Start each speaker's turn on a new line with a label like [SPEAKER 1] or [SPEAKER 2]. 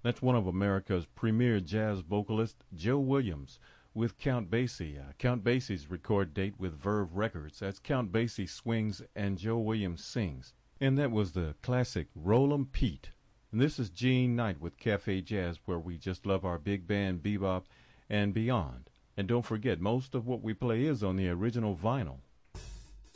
[SPEAKER 1] That's one of America's premier jazz vocalists, Joe Williams, with Count Basie. Count Basie's record date with Verve Records. That's Count Basie Swings and Joe Williams Sings. And that was the classic Roll 'em Pete. And this is Gene Knight with Cafe Jazz, where we just love our big band, bebop, and beyond. And don't forget, most of what we play is on the original vinyl.